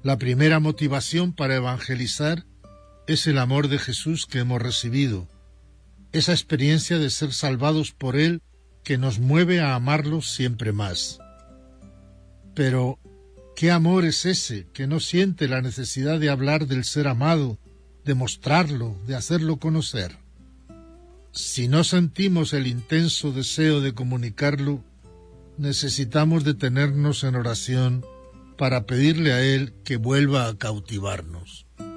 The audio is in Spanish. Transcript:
La primera motivación para evangelizar es el amor de Jesús que hemos recibido, esa experiencia de ser salvados por Él que nos mueve a amarlo siempre más. Pero, ¿qué amor es ese que no siente la necesidad de hablar del ser amado, de mostrarlo, de hacerlo conocer? Si no sentimos el intenso deseo de comunicarlo, necesitamos detenernos en oración para pedirle a Él que vuelva a cautivarnos.